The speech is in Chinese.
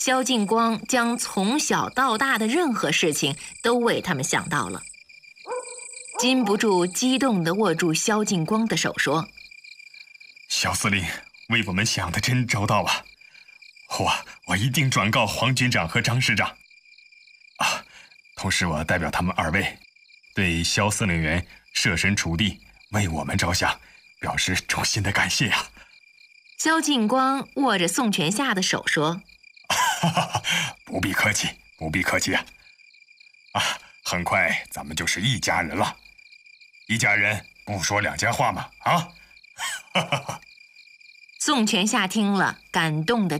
萧劲光将从小到大的任何事情都为他们想到了，禁不住激动地握住萧劲光的手说：“ 萧司令为我们想的真周到啊！我一定转告黄军长和张师长。同时我代表他们2位，对萧司令员设身处地为我们着想，表示衷心的感谢呀！” 萧劲光握着宋全夏的手说：“ 不必客气，不必客气啊！很快咱们就是一家人了，一家人不说2家话嘛啊！” 宋全夏听了，感动的